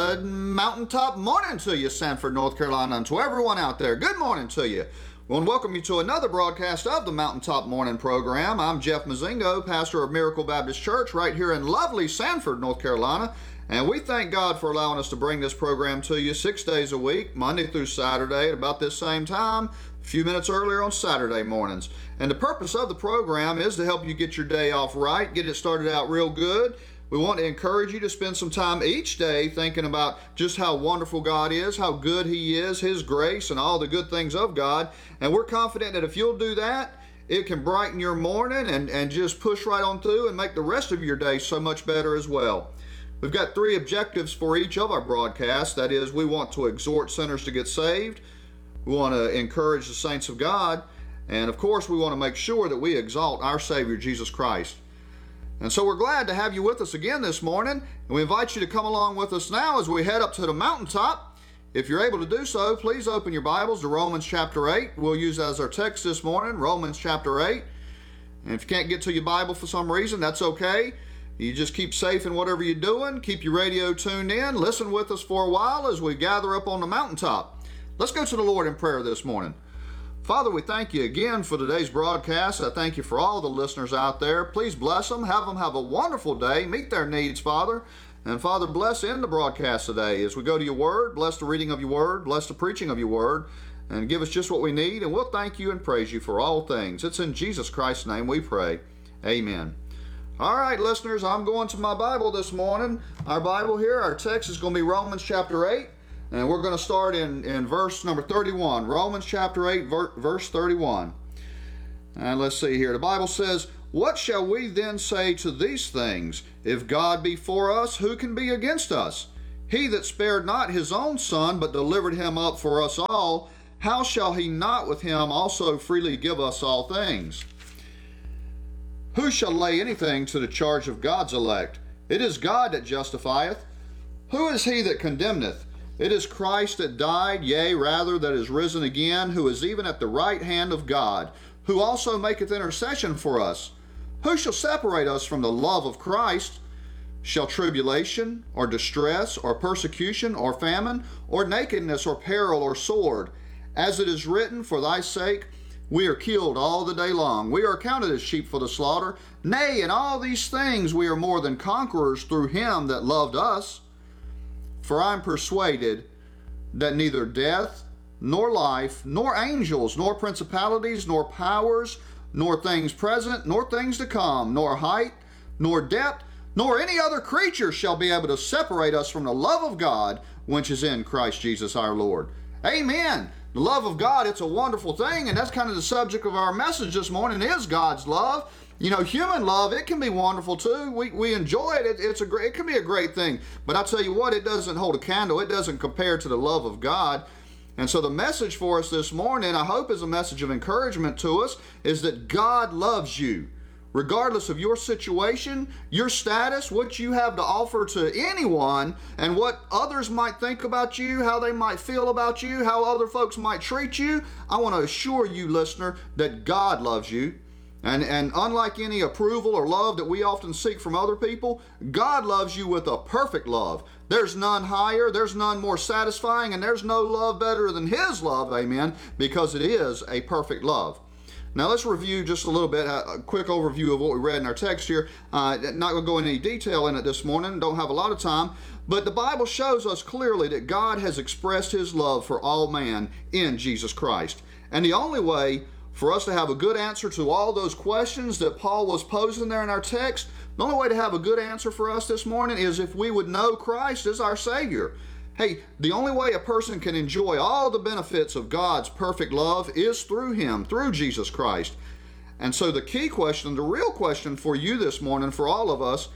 Good mountaintop morning to you, Sanford, North Carolina, and to everyone out there. Good morning to you. We want to welcome you to another broadcast of the Mountaintop Morning Program. I'm Jeff Mazingo, pastor of Miracle Baptist Church right here in lovely Sanford, North Carolina. And we thank God for allowing us to bring this program to you 6 days a week, Monday through Saturday, at about this same time, a few minutes earlier on Saturday mornings. And the purpose of the program is to help you get your day off right, get it started out real good. We want to encourage you to spend some time each day thinking about just how wonderful God is, how good He is, His grace, and all the good things of God. And we're confident that if you'll do that, it can brighten your morning and just push right on through and make the rest of your day so much better as well. We've got 3 objectives for each of our broadcasts. That is, we want to exhort sinners to get saved. We want to encourage the saints of God. And of course, we want to make sure that we exalt our Savior, Jesus Christ. And so we're glad to have you with us again this morning, and we invite you to come along with us now as we head up to the mountaintop. If you're able to do so, please open your Bibles to Romans chapter 8. We'll use that as our text this morning, Romans chapter 8. And if you can't get to your Bible for some reason, that's okay. You just keep safe in whatever you're doing. Keep your radio tuned in. Listen with us for a while as we gather up on the mountaintop. Let's go to the Lord in prayer this morning. Father, we thank you again for today's broadcast. I thank you for all the listeners out there. Please bless them have a wonderful day. Meet their needs, Father. And Father, bless in the broadcast today as we go to your word. Bless the reading of your word. Bless the preaching of your word. And give us just what we need. And we'll thank you and praise you for all things. It's in Jesus Christ's name we pray. Amen. All right, listeners, I'm going to my Bible this morning. Our Bible here, our text is going to be Romans chapter 8. And we're going to start in verse number 31. Romans chapter 8, verse 31. And let's see here. The Bible says, "What shall we then say to these things? If God be for us, who can be against us? He that spared not his own Son, but delivered him up for us all, how shall he not with him also freely give us all things? Who shall lay anything to the charge of God's elect? It is God that justifieth. Who is he that condemneth? It is Christ that died, yea, rather that is risen again, who is even at the right hand of God, who also maketh intercession for us. Who shall separate us from the love of Christ? Shall tribulation, or distress, or persecution, or famine, or nakedness, or peril, or sword? As it is written, for thy sake we are killed all the day long. We are accounted as sheep for the slaughter. Nay, in all these things we are more than conquerors through him that loved us. For I am persuaded that neither death, nor life, nor angels, nor principalities, nor powers, nor things present, nor things to come, nor height, nor depth, nor any other creature shall be able to separate us from the love of God, which is in Christ Jesus our Lord." Amen. The love of God, it's a wonderful thing, and that's kind of the subject of our message this morning is God's love. You know, human love, it can be wonderful too. We enjoy it. It can be a great thing. But I tell you what, it doesn't hold a candle. It doesn't compare to the love of God. And so the message for us this morning, I hope is a message of encouragement to us, is that God loves you. Regardless of your situation, your status, what you have to offer to anyone, and what others might think about you, how they might feel about you, how other folks might treat you, I want to assure you, listener, that God loves you. And unlike any approval or love that we often seek from other people, God loves you with a perfect love. There's none higher, there's none more satisfying, and there's no love better than His love, amen, because it is a perfect love. Now let's review just a little bit, a quick overview of what we read in our text here. Not going to go into any detail in it this morning, don't have a lot of time, but the Bible shows us clearly that God has expressed His love for all man in Jesus Christ. And the only way for us to have a good answer to all those questions that Paul was posing there in our text, the only way to have a good answer for us this morning is if we would know Christ as our Savior. Hey, the only way a person can enjoy all the benefits of God's perfect love is through Him, through Jesus Christ. And so the key question, the real question for you this morning, for all of us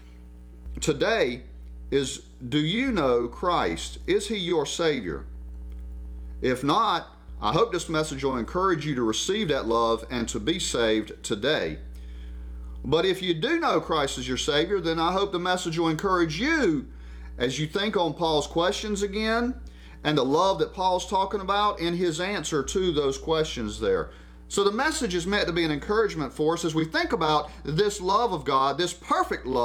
today, is do you know Christ? Is He your Savior? If not, I hope this message will encourage you to receive that love and to be saved today. But if you do know Christ as your Savior, then I hope the message will encourage you as you think on Paul's questions again and the love that Paul's talking about in his answer to those questions there. So the message is meant to be an encouragement for us as we think about this love of God, this perfect love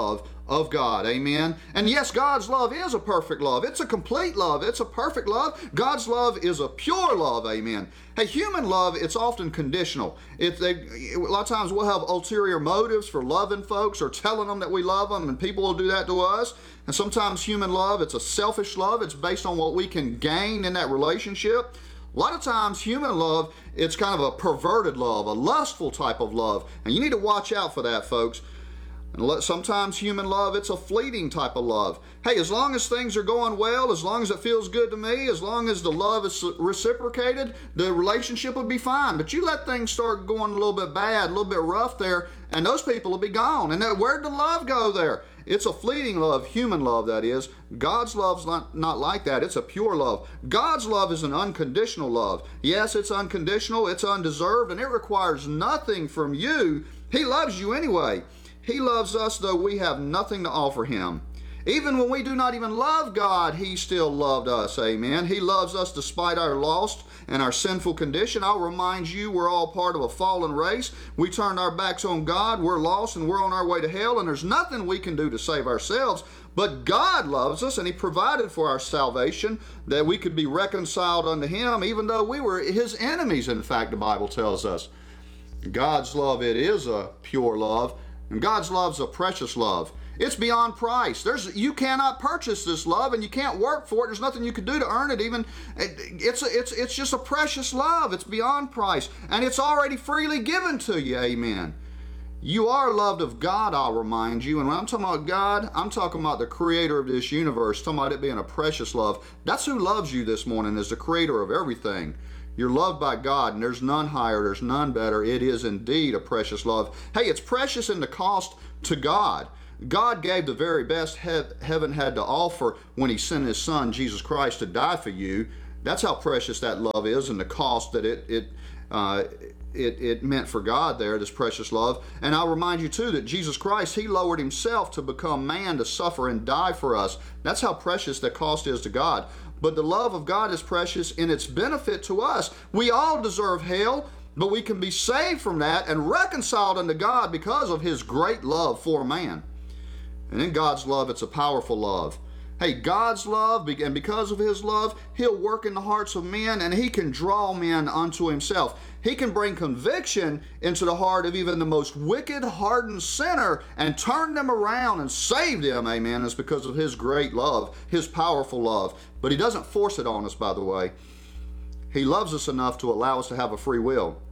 of God. Amen. And yes, God's love is a perfect love. It's a complete love. It's a perfect love. God's love is a pure love. Amen. Hey, human love, it's often conditional. A lot of times we'll have ulterior motives for loving folks or telling them that we love them, and people will do that to us. And sometimes human love, it's a selfish love. It's based on what we can gain in that relationship. A lot of times human love, it's kind of a perverted love, a lustful type of love. And you need to watch out for that, folks. And sometimes human love, it's a fleeting type of love. Hey, as long as things are going well, as long as it feels good to me, as long as the love is reciprocated, the relationship will be fine. But you let things start going a little bit bad, a little bit rough there, and those people will be gone. And where'd the love go there? It's a fleeting love, human love, that is. God's love's not like that. It's a pure love. God's love is an unconditional love. Yes, it's unconditional, it's undeserved, and it requires nothing from you. He loves you anyway. He loves us though we have nothing to offer him. Even when we do not even love God, he still loved us. Amen. He loves us despite our lost and our sinful condition. I'll remind you, we're all part of a fallen race. We turned our backs on God. We're lost and we're on our way to hell, and there's nothing we can do to save ourselves. But God loves us, and he provided for our salvation that we could be reconciled unto him, even though we were his enemies, in fact, the Bible tells us. God's love, it is a pure love. And God's love's a precious love. It's beyond price. You cannot purchase this love, and you can't work for it. There's nothing you can do to earn it. Even it's just a precious love. It's beyond price, and it's already freely given to you. Amen. You are loved of God, I'll remind you. And when I'm talking about God, I'm talking about the creator of this universe, talking about it being a precious love. That's who loves you this morning, is the creator of everything. You're loved by God, and there's none higher, there's none better. It is indeed a precious love. Hey, it's precious in the cost to God. God gave the very best heaven had to offer when he sent his son, Jesus Christ, to die for you. That's how precious that love is, and the cost that it meant for God there, this precious love. And I'll remind you too that Jesus Christ, he lowered himself to become man, to suffer and die for us. That's how precious that cost is to God. But the love of God is precious in its benefit to us. We all deserve hell, but we can be saved from that and reconciled unto God because of his great love for man. And in God's love, it's a powerful love. Hey, God's love, and because of his love, he'll work in the hearts of men, and he can draw men unto himself. He can bring conviction into the heart of even the most wicked, hardened sinner and turn them around and save them, amen. It's because of his great love, his powerful love. But he doesn't force it on us, by the way. He loves us enough to allow us to have a free will.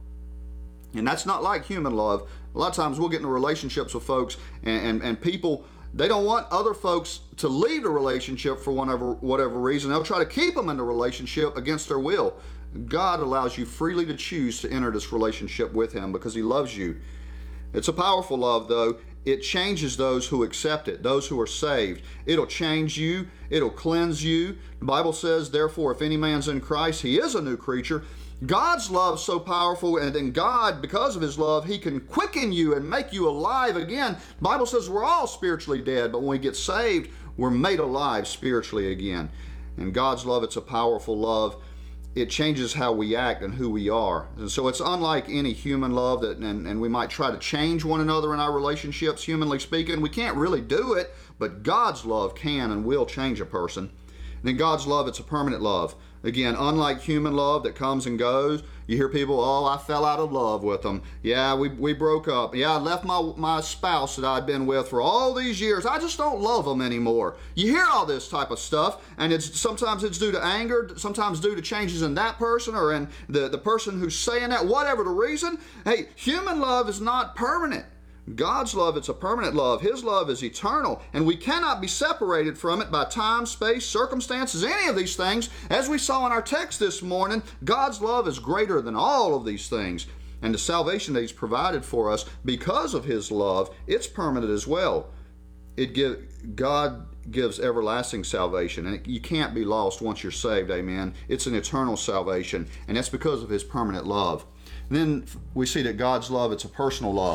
And that's not like human love. A lot of times we'll get into relationships with folks, and people, they don't want other folks to leave the relationship for whatever reason. They'll try to keep them in the relationship against their will. God allows you freely to choose to enter this relationship with him because he loves you. It's a powerful love, though. It changes those who accept it, those who are saved. It'll change you. It'll cleanse you. The Bible says, therefore, if any man's in Christ, he is a new creature. God's love is so powerful, and then God, because of his love, he can quicken you and make you alive again. The Bible says we're all spiritually dead, but when we get saved, we're made alive spiritually again. And God's love, it's a powerful love. It changes how we act and who we are. And so it's unlike any human love and we might try to change one another in our relationships, humanly speaking. We can't really do it, but God's love can and will change a person. And then God's love, it's a permanent love. Again, unlike human love that comes and goes, you hear people, oh, I fell out of love with them. Yeah, we broke up. Yeah, I left my spouse that I'd been with for all these years. I just don't love them anymore. You hear all this type of stuff, and sometimes it's due to anger, sometimes due to changes in that person or in the person who's saying that, whatever the reason. Hey, human love is not permanent. God's love, it's a permanent love. His love is eternal, and we cannot be separated from it by time, space, circumstances, any of these things. As we saw in our text this morning, God's love is greater than all of these things. And the salvation that he's provided for us because of his love, it's permanent as well. God gives everlasting salvation, and you can't be lost once you're saved, amen. It's an eternal salvation, and that's because of his permanent love. And then we see that God's love, it's a personal love.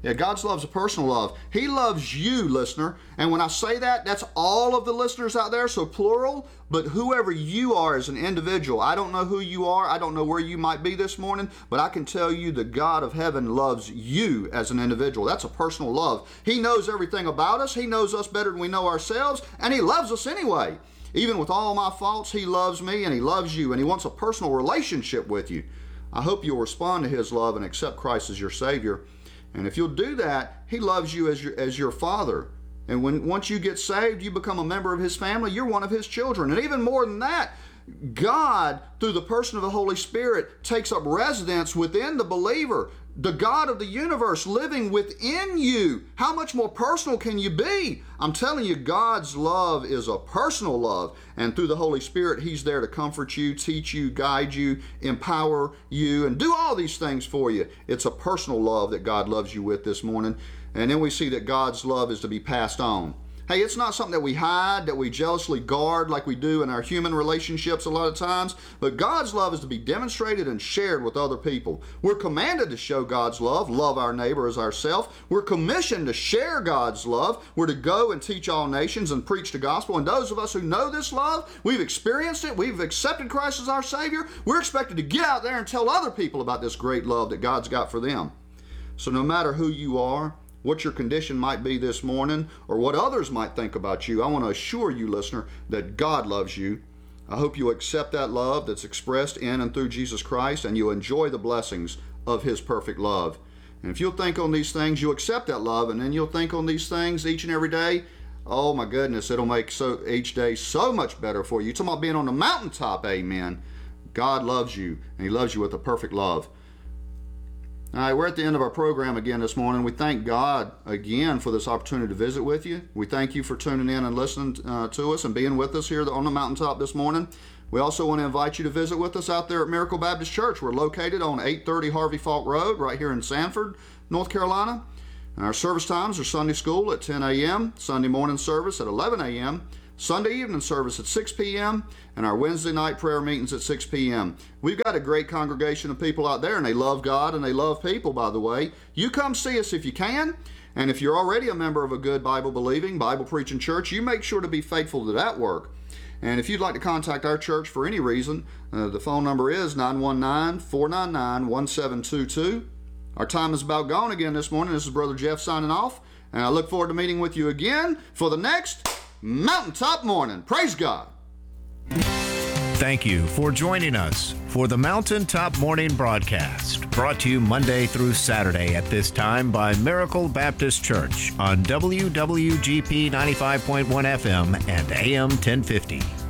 Yeah, God's love is a personal love. He loves you, listener. And when I say that, that's all of the listeners out there, so plural, but whoever you are as an individual. I don't know who you are. I don't know where you might be this morning, but I can tell you the God of heaven loves you as an individual. That's a personal love. He knows everything about us. He knows us better than we know ourselves, and He loves us anyway. Even with all my faults, He loves me, and He loves you, and He wants a personal relationship with you. I hope you'll respond to His love and accept Christ as your Savior. And if you'll do that, He loves you as your Father. And once you get saved, you become a member of His family. You're one of His children. And even more than that, God, through the person of the Holy Spirit, takes up residence within the believer. The God of the universe living within you. How much more personal can you be? I'm telling you, God's love is a personal love. And through the Holy Spirit, He's there to comfort you, teach you, guide you, empower you, and do all these things for you. It's a personal love that God loves you with this morning. And then we see that God's love is to be passed on. Hey, it's not something that we hide, that we jealously guard like we do in our human relationships a lot of times, but God's love is to be demonstrated and shared with other people. We're commanded to show God's love our neighbor as ourselves. We're commissioned to share God's love. We're to go and teach all nations and preach the gospel. And those of us who know this love, we've experienced it, we've accepted Christ as our Savior, we're expected to get out there and tell other people about this great love that God's got for them. So no matter who you are, what your condition might be this morning, or what others might think about you, I want to assure you, listener, that God loves you. I hope you accept that love that's expressed in and through Jesus Christ, and you'll enjoy the blessings of His perfect love. And if you'll think on these things, you'll accept that love, and then you'll think on these things each and every day. Oh my goodness, it'll make each day so much better for you. You're talking about being on the mountaintop, amen. God loves you, and He loves you with a perfect love. All right, we're at the end of our program again this morning. We thank God again for this opportunity to visit with you. We thank you for tuning in and listening to us and being with us here on the mountaintop this morning. We also want to invite you to visit with us out there at Miracle Baptist Church. We're located on 830 Harvey Falk Road right here in Sanford, North Carolina. And our service times are Sunday school at 10 a.m., Sunday morning service at 11 a.m., Sunday evening service at 6 p.m., and our Wednesday night prayer meetings at 6 p.m. We've got a great congregation of people out there, and they love God and they love people, by the way. You come see us if you can, and if you're already a member of a good Bible-believing, Bible-preaching church, you make sure to be faithful to that work. And if you'd like to contact our church for any reason, the phone number is 919-499-1722. Our time is about gone again this morning. This is Brother Jeff signing off, and I look forward to meeting with you again for the next Mountaintop Morning. Praise God. Thank you for joining us for the Mountaintop Morning broadcast, brought to you Monday through Saturday at this time by Miracle Baptist Church on WWGP 95.1 FM and AM 1050.